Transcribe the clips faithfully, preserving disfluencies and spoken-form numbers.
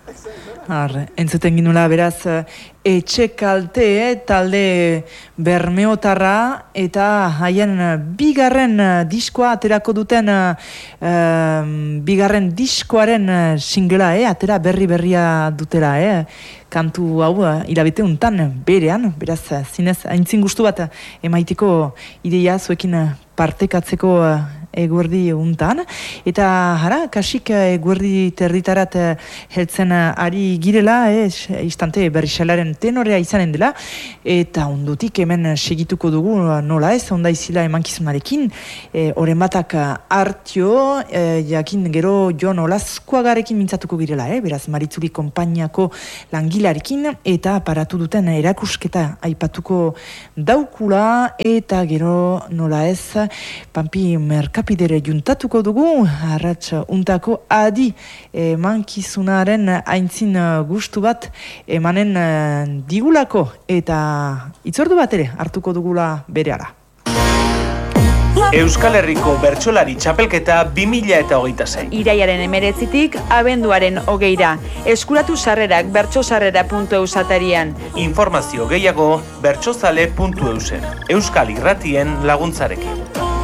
Har, entzuten ginula beraz etxe kalte talde bermeotarra eta haien bigarren diskoa aterako duten uh, bigarren diskoaren singela, eh? Atera berri berria dutela, eh? Kantu hau hilabete untan berean, beraz zinez aintzin gustu bat emaiteko ideia zuekin partekatzeko eguerdi untan, eta hara, kasik eguerdi territarat heltzen ari girela, eh, istante berrixalaren tenorea izanen dela, eta ondotik hemen segituko dugu nola ez, onda izila emankizunarekin, oren eh, batak hartio, eh, jakin gero Jon Olazkoagarekin mintzatuko girela, eh, beraz Maritzuli konpainiako langilarekin, eta paratu duten erakusketa aipatuko daukula, eta gero nola ez, Pampi Merkapidere juntatuko dugu, arrats untako adi emankizunaren aintzin gustu bat emanen digulako, eta itzordu bat ere hartuko dugula berehala. Euskal Herriko Bertsolari Txapelketa bi mila hogeita sei. Iraiaren emeretzitik abenduaren hogeira. Eskuratu sarrerak bertsosarrera puntu eus atarian. Informazio gehiago bertsozale puntu eusen. Euskal Irratien laguntzarekin.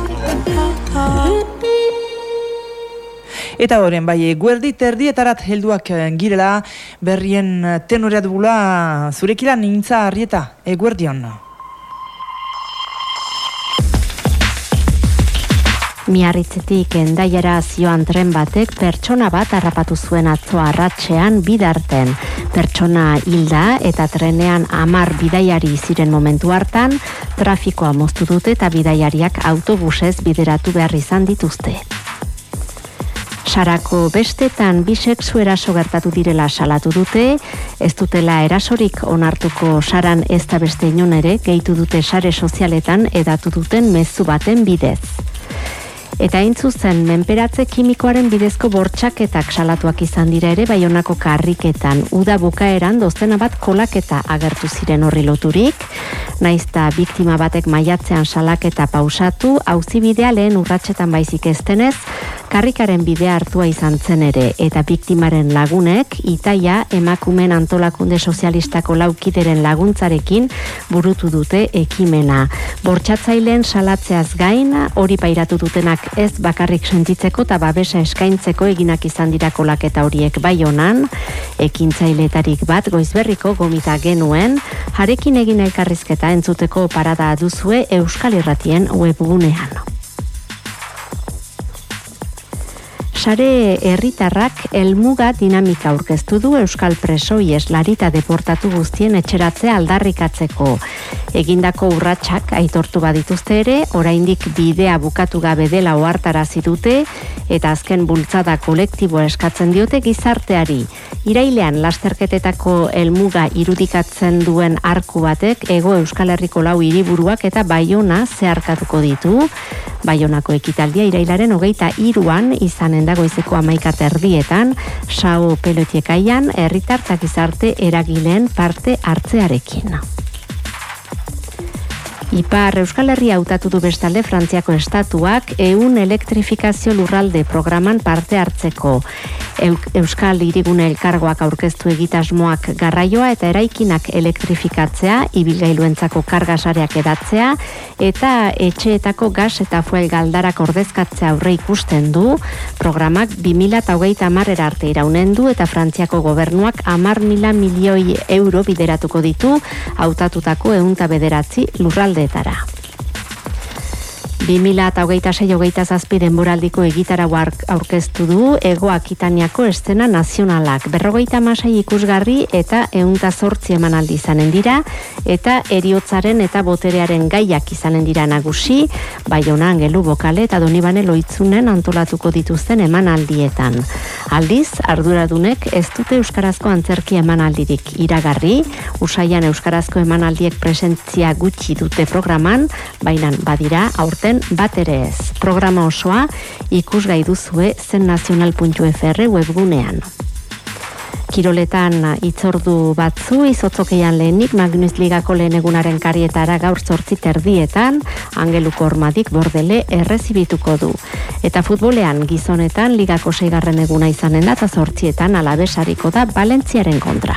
Eta horren, bai, guerdi terdietarat helduak girela berrien tenorea dugula zurekila nintza Arrieta, eguerdion. Miarritzetik Hendaiara zioan tren batek pertsona bat harrapatu zuen atzo arratsean bidarten. Pertsona hilda eta trenean hamar bidaiari ziren momentu hartan, trafikoa moztu dute eta bidaiariak autobusez bideratu behar izan dituzte. Sarako bestetan bisexu eraso gertatu direla salatu dute, ez dutela erasorik onartuko saran ez da beste inon ere, gehitu dute sare sozialetan edatu duten mezu baten bidez. Eta intzuzen, menperatze kimikoaren bidezko bortxaketak salatuak izan dira ere Baionako karriketan. Uda bukaeran dozena bat kolaketa agertu ziren horri loturik. Naizta biktima batek maiatzean salaketa pausatu, auzibidea lehen urratsetan baizik eztenez, karrikaren bidea hartua izan zen ere, eta biktimaren lagunek, Itaia emakumen antolakunde sozialistako laukideren laguntzarekin burutu dute ekimena. Bortxatzaileen salatzeaz gain, hori pairatu dutenak ez bakarrik sentitzeko eta babesa eskaintzeko eginak izan dira kolaketa horiek Baionan, ekintzailetarik bat Goizberriko gomita genuen, harekin egin elkarrizketa entzuteko parada duzue Euskal Irratien webgunean. Sare herritarrak helmuga dinamika aurkeztu du Euskal presoi eslarita deportatu guztien etxeratzea aldarrikatzeko. Egindako urratsak aitortu badituzte ere, oraindik bidea bukatu gabe dela ohartarazi dute eta azken bultzada kolektiboa eskatzen diote gizarteari. Irailean lasterketetako helmuga irudikatzen duen arku batek Hego Euskal Herriko lau hiriburuak eta Baiona zeharkatuko ditu. Baionako ekitaldia irailaren hogeita hiruan izanen da goizeko hamaika erdietan, Sao Pelotiekaian herritar eta gizarte eragileen parte hartzearekin. Ipar Euskal Herria hautatu du bestalde Frantziako estatuak ehun elektrifikazio lurralde programan parte hartzeko. Euskal Hirigune elkargoak aurkeztu egitasmoak garraioa eta eraikinak elektrifikatzea, ibilgailuentzako kargasareak edatzea eta etxeetako gas eta fuel galdarak ordezkatzea aurre ikusten du. Programak bi mila hogeita hamarera arte iraunen du eta Frantziako gobernuak hamar mila milioi euro bideratuko ditu hautatutako ehun eta bederatzi lurralde etara. bi mila hogeita sei hogeita zazpi denboraldiko egitarau aurkeztu du Hego Akitaniako eszena nazionalak. Berrogeita hamasei ikusgarri eta ehun eta zortzi emanaldi izanen dira eta heriotzaren eta boterearen gaiak izanen dira nagusi, Baiona Angelu Bokale eta Donibane Loitzunen antolatuko dituzten emanaldietan. Aldiz, arduradunek ez dute euskarazko antzerki emanaldirik iragarri, Usaian euskarazko emanaldiek presentzia gutxi dute programan, baina badira aurten bat ere ez. Programa osoa ikusgai duzue zen nazional puntu f r webgunean. Kiroletan itzordu batzu, izotzokeian lehenik, Magnus Ligako lehen egunaren karietara gaur zortzi terdietan, Angeluko Hormadik Bordele errezibituko du. Eta futbolean gizonetan Ligako seigarren eguna izanen da, eta zortzietan Alabesariko da Valentziaren kontra.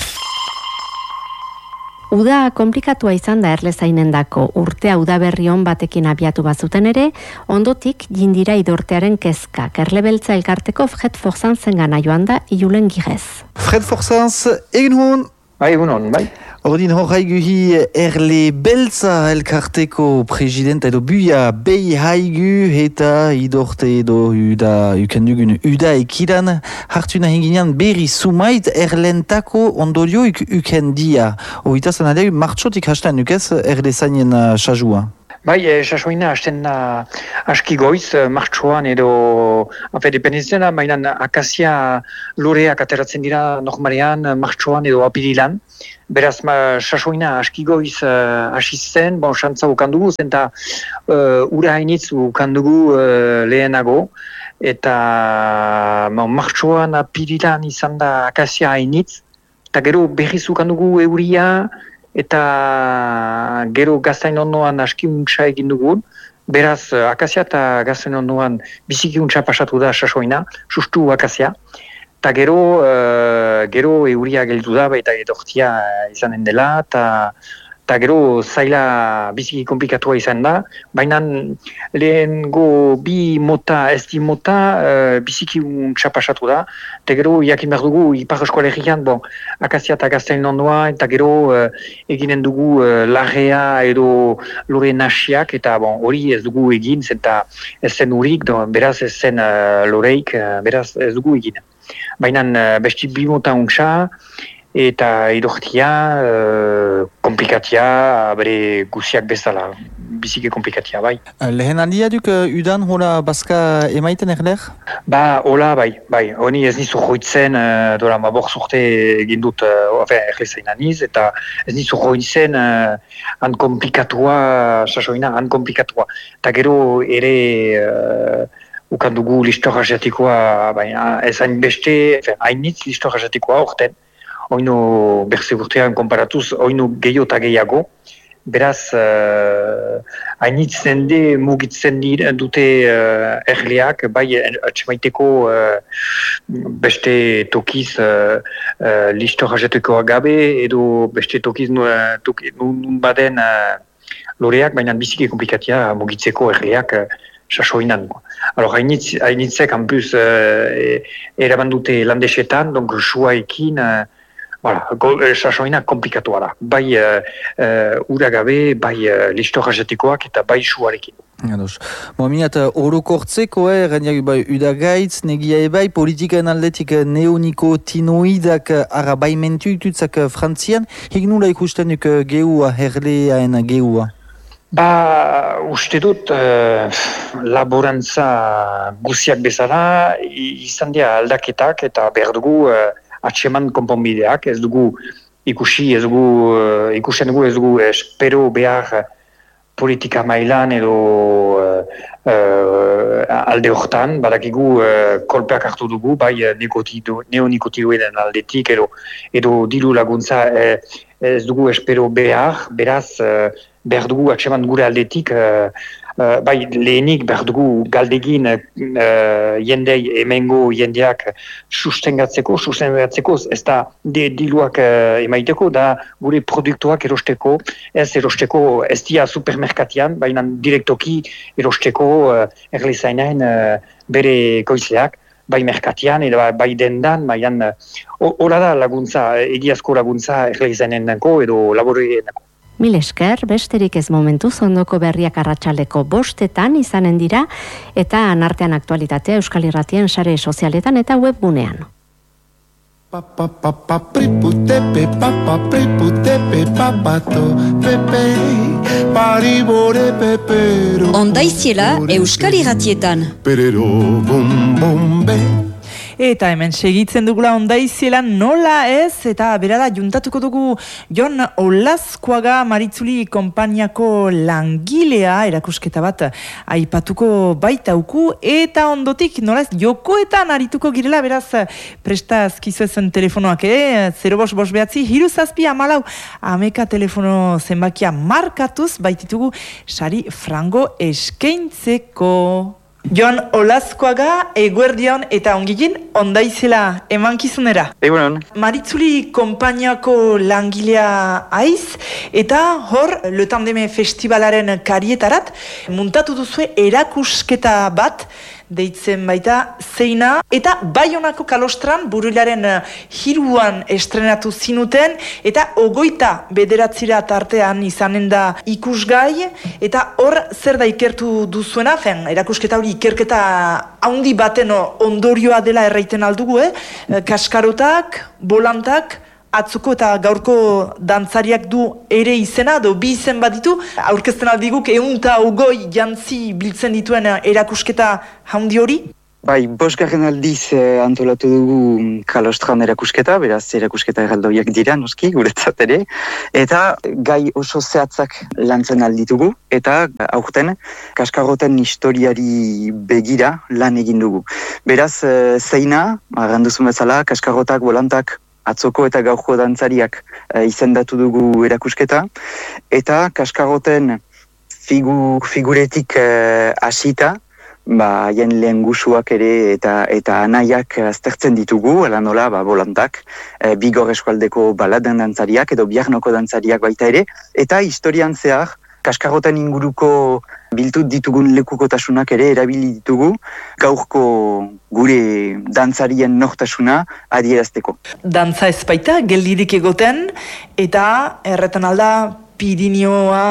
Uda komplikatua izan da Erlezainendako, urtea udaberri on batekin abiatu bazuten ere, ondotik jindira idortearen kezkak. Erlebeltza elkarteko Fred Forzan zengana joan da Iulen Girez. Fred Forzanz, egin hon? Bai, egun hon, bai. Ordin horraiguhi Erle Beltza elkarteko presidenta edo buia behi haigu eta idorte edo uda, ukendugun uda ekidan hartu nahi ginean berri sumait erlentako ondorioik ukendia. Oita zanadeu, martxotik hasten ukez Erle zainen sajua. Bai, eh, sasoina hasten da aski goiz, martxoan edo, hafe, dependitzen da, mainan akazia loreak ateratzen dira normalean martxoan edo apirilan. Beraz, ma, sasoina aski goiz uh, asitzen, bon, xantza ukandugu, zenta uh, ura hainitz ukandugu uh, lehenago, eta ma, martxoan apirilan izan da akazia hainitz, eta gero berriz ukandugu euria, eta gero gaztain ondoan aski untsa egin dugun, beraz akazia eta gaztain ondoan biziki untsa pasatu da sasoina, sustu akazia, eta gero, uh, gero euria geldu da, eta edortia izanen dela, eta eta gero zaila biziki komplikatua izan da, baina lehengo bi mota, ez di mota, uh, biziki untsa pasatu da, eta gero jakin behar dugu Ipar Euskal Herrian, bon, akazia eta gaztain ondoa, eta gero uh, eginen dugu uh, larrea edo lore nasiak, eta bon, hori ez dugu egin, eta ez zen urik, do, beraz ez zen uh, loreik, uh, beraz ez dugu egin. Baina uh, besti bi mota untsa, eta idortia, uh, komplikatia, bere guziak bezala, biziki komplikatia, bai. Lehen aldia duk uh, udan hola bazka emaiten erler? Ba, hola, bai, bai. Honi ez nizu joitzen, uh, dola ma bor sorte egin dut, uh, erlezain aniz, eta ez nizu joitzen uh, han komplikatua, sasoina, han komplikatua. Eta gero ere... Uh, ukandugu listor asiatikoa, baina ez hain beste, hainitz listor asiatikoa orten, oino berze urtean konparatuz, oino gehiago eta gehiago, beraz, hainitz uh, zende mugitzen dute uh, erleak, bai atxemaiteko uh, beste tokiz uh, uh, listor asiatikoa gabe, edo beste tokiz uh, toki, nun baden uh, loreak, baina biziki komplikatia mugitzeko erleak uh, sasoinan. Alors, hainitz, hainitzek, en plus, uh, eraban dute landesetan, donc, suaekin, uh, voilà, sasoina komplikatua da. Bai uh, uh, uragabe, bai uh, listor asiatikoak eta bai suarekin. Ados. Bo, minat, orokortzeko, eh, rendiak bai udagaitz, negia ebai, politikan aldetik neonikotinoidak ara baimentu itutzak Frantzian, hik nula ikusten duk geua, herleaen geua? Ba, uste dut, uh, laborantza guziak bezala, izan dira aldaketak eta behar dugu uh, atseman konponbideak, ez dugu ikusi, ez dugu, uh, ikusten dugu, ez dugu espero behar politika mailan edo uh, uh, alde hortan, badakigu uh, kolpeak hartu dugu, bai neonikotinoiden aldetik edo, edo diru laguntza eh, ez dugu espero behar, beraz, uh, behar dugu atseman gure aldetik, uh, uh, bai lehenik behar dugu galdegin uh, jendei, emengo jendeak sustengatzeko, sustengatzeko, ez da de, diluak uh, emaiteko, da gure produktuak erosteko, ez erosteko ez dia supermerkatian, baina direktoki erosteko uh, erlezainain uh, bere koizeak, bai merkatian, edo bai dendan, baian hola da laguntza, egiazko laguntza erlezainenako edo laboreenako. Mil esker, besterik ez momentuz ondoko berriak arratsaldeko bostetan izanen dira eta anartean aktualitatea Euskal Irratien sare sozialetan eta webgunean. Ondaiziela Euskal Irratietan. Eta hemen segitzen dugula Ondaizilan nola ez, eta berala juntatuko dugu Jon Olazkoaga Maritzuli konpainiako langilea, erakusketa bat aipatuko baitauku, eta ondotik nola ez jokoetan arituko girela, beraz presta azkizu ezen telefonoak, eh? zero bost bost behatzi, hiru zazpi amalau, ameka telefono zenbakia markatuz, baititugu sari frango eskaintzeko. Jon Olazkoaga, eguerdion eta ongigin Ondaizela emankizunera. Egunon. Maritzuli konpainiako langilea aiz, eta hor, Le Tandeme Festivalaren karietarat, muntatu duzue erakusketa bat, deitzen baita zeina, eta Baionako kalostran buruilaren hiruan estrenatu zinuten, eta ogoita bederatzira tartean izanen da ikusgai, eta hor zer da ikertu duzuena, fen, erakusketa hori ikerketa haundi baten ondorioa dela erraiten aldugu, eh? Kaskarotak, bolantak, atzoko eta gaurko dantzariak du ere izena, do bi izen bat ditu, aurkezten aldiguk ehun eta ogoi jantzi biltzen dituen erakusketa haundi hori? Bai, bosgarren aldiz eh, antolatu dugu kalostran erakusketa, beraz erakusketa erraldoiak dira, noski, guretzat ere, eta gai oso zehatzak lantzen alditugu, eta aurten kaskarroten historiari begira lan egin dugu. Beraz, eh, zeina, arranduzun bezala, kaskarrotak, bolantak, atzoko eta gaurko dantzariak e, izendatu dugu erakusketa, eta kaskarroten figu, figuretik e, hasita, ba, haien lehen gusuak ere eta eta anaiak aztertzen ditugu, ala nola, ba, bolantak, e, Bigor eskualdeko baladen dantzariak edo Biarnoko dantzariak baita ere, eta historian zehar, kaskarroten inguruko biltut ditugun lekukotasunak ere erabili ditugu gaurko gure dantzarien nortasuna adierazteko. Dantza ez baita, geldirik egoten, eta erretan alda Pirinioa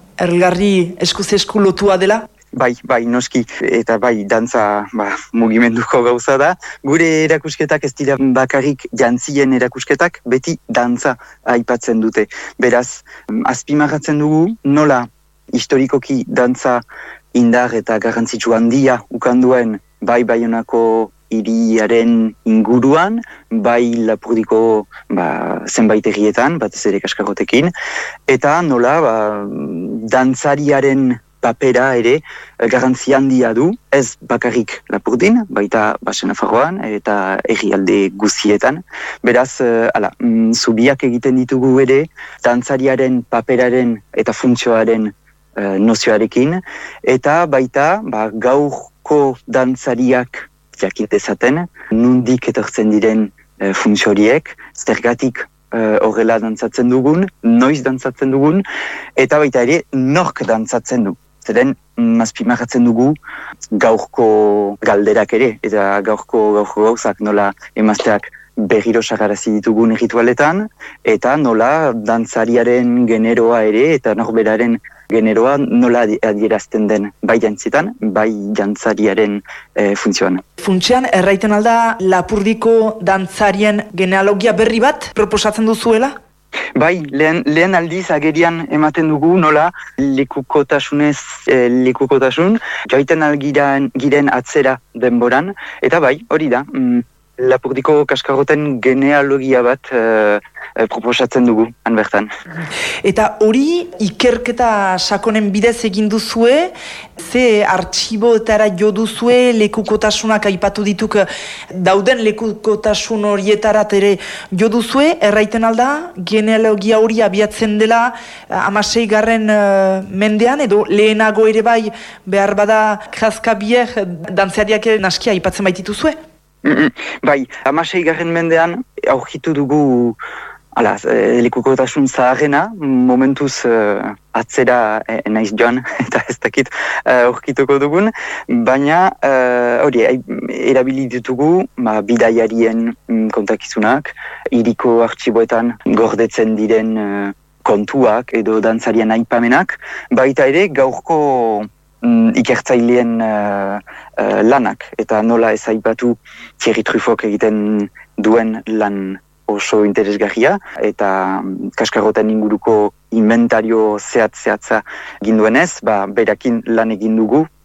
ergarri eskuz esku lotua dela? Bai, bai, noski, eta bai, dantza ba, mugimenduko gauza da. Gure erakusketak ez dira bakarrik jantzien erakusketak, beti dantza aipatzen dute. Beraz, azpimarratzen dugu nola historikoki dantza indar eta garrantzitsu handia ukanduen bai Baionako hiriaren inguruan, bai Lapurdiko ba, zenbait herrietan, batez ere kaskarrotekin, eta nola ba, dantzariaren papera ere garrantzi handia du, ez bakarrik Lapurdin, baita Basen Nafarroan eta herrialde guztietan. Beraz, ala, mm, zubiak egiten ditugu ere, dantzariaren paperaren eta funtzioaren uh, nozioarekin, eta baita ba, gaurko dantzariak jakintezaten, nundik etortzen diren uh, funtzioariek, zergatik horrela uh, dantzatzen dugun, noiz dantzatzen dugun, eta baita ere nork dantzatzen du. Zeren, azpimarratzen dugu gaurko galderak ere, eta gaurko, gaurko gauzak nola emazteak berriro sagarazi ditugun ritualetan, eta nola dantzariaren generoa ere, eta norberaren generoa nola adierazten den bai jantzitan, bai jantzariaren e, funtzioan. Funtsean, erraiten alda Lapurdiko dantzarien genealogia berri bat proposatzen duzuela? Bai, lehen, lehen aldiz agerian ematen dugu nola lekukotasunez e, lekukotasun, joiten algiran giren atzera denboran, eta bai, hori da, mm, Lapurdiko kaskarroten genealogia bat e, e, proposatzen dugu, han bertan. Eta hori ikerketa sakonen bidez egin duzue, ze artxiboetara jo duzue, lekukotasunak aipatu dituk dauden lekukotasun horietarat ere jo duzue, erraiten alda, genealogia hori abiatzen dela hamasei garren uh, mendean, edo lehenago ere bai behar bada kraskabiek dantzariak ere naskia aipatzen baititu zue? Mm-mm. Bai, hamasei garren mendean aurkitu dugu ala, lekukotasun zaharrena, momentuz uh, atzera eh, naiz joan, eta ez dakit aurkituko uh, dugun, baina uh, hori, erabili ditugu ba, bidaiarien mm, kontakizunak, hiriko artxiboetan gordetzen diren uh, kontuak edo dantzarien aipamenak, baita ere gaurko Mm, ikertzaileen uh, uh, lanak, eta nola ez aipatu Thierry Truffok egiten duen lan oso interesgarria, eta um, kaskarroten inguruko inventario zehatz-zehatza egin duenez, ba, berakin lan egin dugu,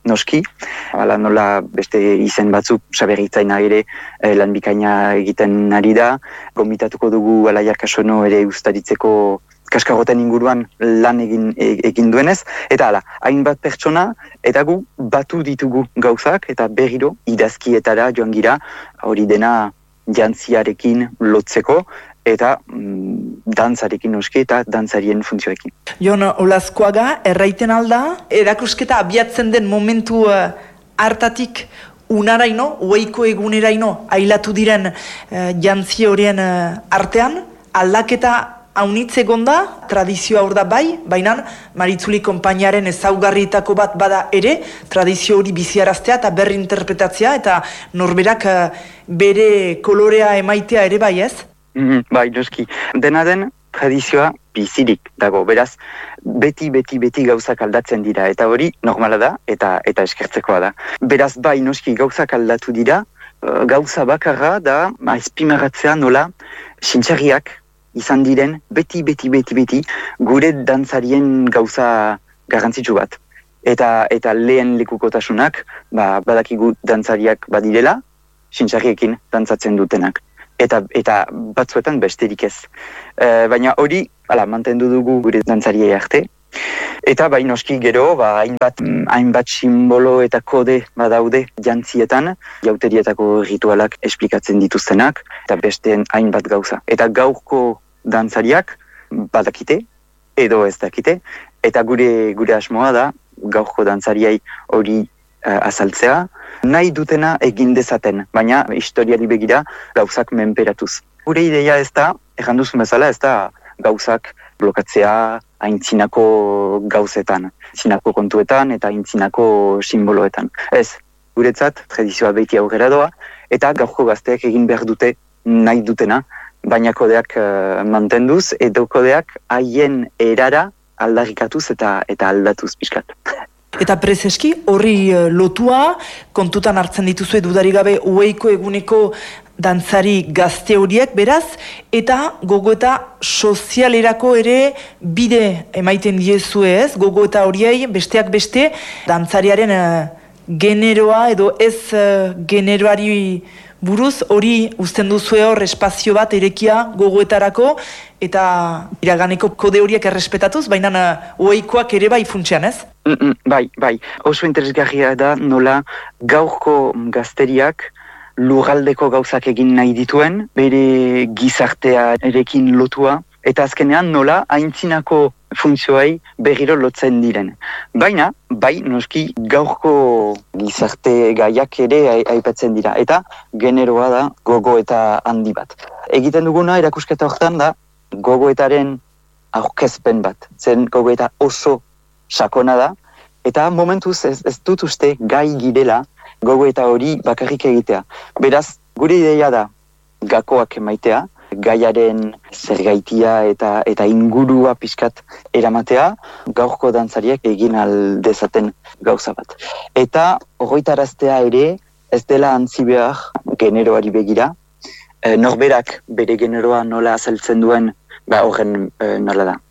noski, hala nola beste izen batzuk Saberritzaina ere eh, lan bikaina egiten ari da, gomitatuko dugu Alaia Kasono ere ustaritzeko kaskarroten inguruan lan egin, egin duenez, eta hala, hainbat pertsona, eta gu batu ditugu gauzak, eta berriro idazkietara joan gira, hori dena jantziarekin lotzeko, eta mm, dantzarekin noski eta dantzarien funtzioekin. Jon Olazkoaga, erraiten alda, erakusketa abiatzen den momentu uh, hartatik unaraino, oeiko eguneraino, ailatu diren uh, jantzi horien uh, artean, aldaketa haunitz egon da, tradizioa hor da bai, baina Maritzuli konpainiaren ezaugarrietako bat bada ere, tradizio hori biziaraztea eta berri interpretatzea, eta norberak uh, bere kolorea emaitea ere bai ez? Mm, bai, noski. Dena den, tradizioa bizirik dago, beraz, beti, beti, beti gauzak aldatzen dira, eta hori normala da, eta eta eskertzekoa da. Beraz, bai, noski gauzak aldatu dira, gauza bakarra da, azpimarratzea nola, sintxarriak izan diren, beti, beti, beti, beti, gure dantzarien gauza garrantzitsu bat. Eta eta lehen lekukotasunak, ba, badakigu dantzariak badirela, sintxarriekin dantzatzen dutenak. Eta eta batzuetan besterik ez. E, baina hori, hala, mantendu dugu gure dantzariei arte. Eta bai noski gero, ba, hainbat, hainbat simbolo eta kode badaude jantzietan, jauterietako ritualak esplikatzen dituztenak, eta besteen hainbat gauza. Eta gaurko dantzariak badakite, edo ez dakite, eta gure gure asmoa da, gaurko dantzariai hori uh, azaltzea, nahi dutena egin dezaten, baina historiari begira gauzak menperatuz. Gure ideia ez da, erran duzun bezala, ez da gauzak blokatzea aintzinako gauzetan, aintzinako kontuetan eta aintzinako simboloetan. Ez, guretzat tradizioa beti aurrera doa, eta gaurko gazteak egin behar dute nahi dutena, baina kodeak uh, mantenduz, edo kodeak haien erara aldarrikatuz eta eta aldatuz pixkat. Eta prezeski, horri uh, lotua, kontutan hartzen dituzue dudarik gabe ueiko eguneko dantzari gazte horiek, beraz, eta gogoeta sozialerako ere bide emaiten diezue ez, gogoeta horiei besteak beste, dantzariaren uh, generoa edo ez uh, generoari buruz, hori uzten duzue hor espazio bat erekia gogoetarako, eta iraganeko kode horiek errespetatuz, baina uh, oeikoak ere bai funtsean ez? Mm -mm, bai, bai. Oso interesgarria da nola gaurko gazteriak lurraldeko gauzak egin nahi dituen, bere gizartearekin lotua, eta azkenean nola aintzinako funtzioei berriro lotzen diren. Baina, bai, noski gaurko gizarte gaiak ere aipatzen dira, eta generoa da gogoeta handi bat. Egiten duguna erakusketa hortan da gogoetaren aurkezpen bat, zen gogoeta oso sakona da, eta momentuz ez, ez dut uste gai girela gogoeta hori bakarrik egitea. Beraz, gure ideia da gakoak emaitea, gaiaren zergaitia eta eta ingurua pixkat eramatea, gaurko dantzariak egin aldezaten gauza bat. Eta horretaraztea ere ez dela antzi behar generoari begira, e, norberak bere generoa nola azaltzen duen, ba horren e, nola da,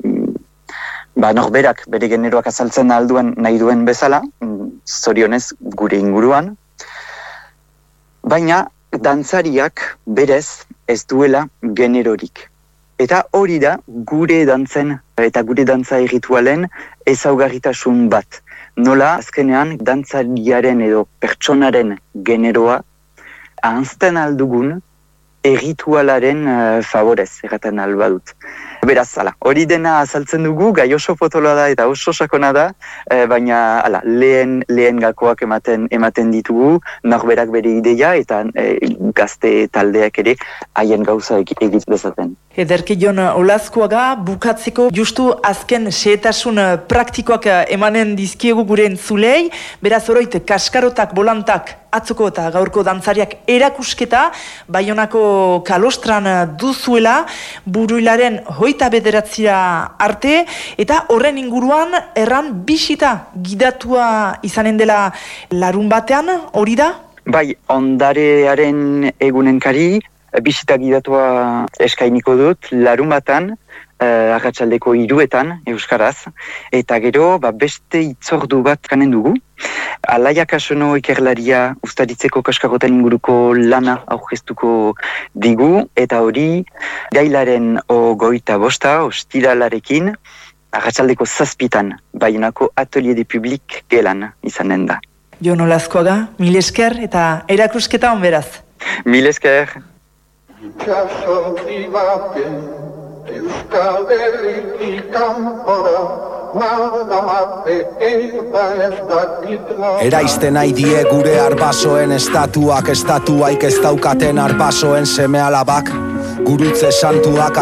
ba norberak bere generoak azaltzen alduen nahi duen bezala, zorionez gure inguruan, baina dantzariak berez ez duela generorik. Eta hori da gure dantzen eta gure dantza erritualen ezaugarritasun bat. Nola azkenean dantzariaren edo pertsonaren generoa ahazten aldugun erritualaren uh, favorez, erraten albadut. Beraz, ala, hori dena azaltzen dugu, gai oso potoloa da eta oso sakona da, eh, baina ala, lehen, lehen gakoak ematen ematen ditugu, norberak bere ideia eta eh, gazte taldeak ere haien gauza egiten dezaten. Ederki Jon Olazkoaga, bukatzeko justu azken xehetasun praktikoak emanen dizkiegu gure entzulei, beraz oroit kaskarotak, bolantak, atzoko eta gaurko dantzariak erakusketa, Baionako kalostran duzuela, buruilaren hoita bederatzira arte, eta horren inguruan erran bisita gidatua izanen dela larun batean, hori da? Bai, ondarearen egunenkari, bisita gidatua eskainiko dut, larun batan, uh, arratsaldeko hiruetan euskaraz, eta gero ba, beste itzordu bat kanen dugu. Alaia Kasono ikerlaria Uztaritzeko kaskaroten inguruko lana aurkeztuko digu, eta hori gailaren ogoita bosta, ostiralarekin, arratsaldeko zazpitan, Baionako Atelier de Public gelan izanen da. Jon Olazkoaga, mil esker eta erakusketa on beraz. Mil esker. Euskal Herritik kanpora, nada mate eta ez dakitla. Eraizten nahi die gure arbasoen estatuak, estatuaik ez daukaten arbasoen seme alabak. Gurutze santuak